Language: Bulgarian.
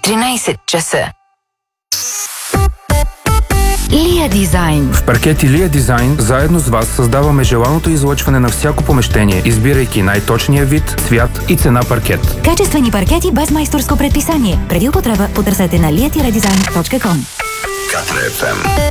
13 часа. Лия Дизайн. В паркети Лия Дизайн заедно с вас създаваме желаното излъчване на всяко помещение, избирайки най-точния вид, цвят и цена паркет. Качествени паркети без майсторско предписание. Преди употреба потърсете на liadesign.com. Катре FM.